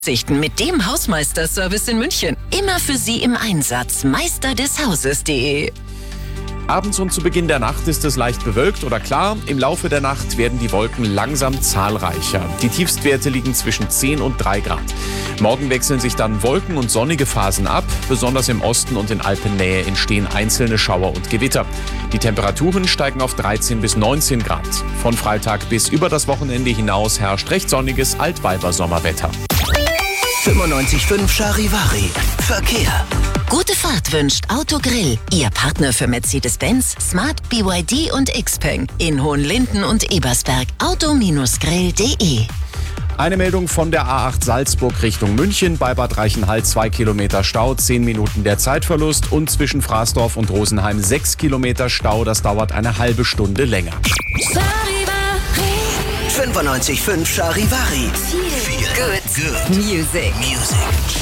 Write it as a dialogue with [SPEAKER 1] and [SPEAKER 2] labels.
[SPEAKER 1] Sichten mit dem Hausmeisterservice in München. Immer für Sie im Einsatz. meisterdeshauses.de.
[SPEAKER 2] Abends und zu Beginn der Nacht ist es leicht bewölkt oder klar. Im Laufe der Nacht werden die Wolken langsam zahlreicher. Die Tiefstwerte liegen zwischen 10 und 3 Grad. Morgen wechseln sich dann Wolken- und sonnige Phasen ab. Besonders im Osten und in Alpennähe entstehen einzelne Schauer und Gewitter. Die Temperaturen steigen auf 13 bis 19 Grad. Von Freitag bis über das Wochenende hinaus herrscht recht sonniges Altweiber-Sommerwetter.
[SPEAKER 3] 95.5 Charivari. Verkehr.
[SPEAKER 1] Gute Fahrt wünscht Autogrill. Ihr Partner für Mercedes-Benz, Smart, BYD und Xpeng. In Hohenlinden und Ebersberg. Auto-grill.de.
[SPEAKER 2] Eine Meldung von der A8 Salzburg Richtung München. Bei Bad Reichenhall 2 Kilometer Stau, 10 Minuten der Zeitverlust. Und zwischen Fraßdorf und Rosenheim 6 Kilometer Stau. Das dauert eine halbe Stunde länger.
[SPEAKER 3] 95.5 Charivari.
[SPEAKER 1] Good Music.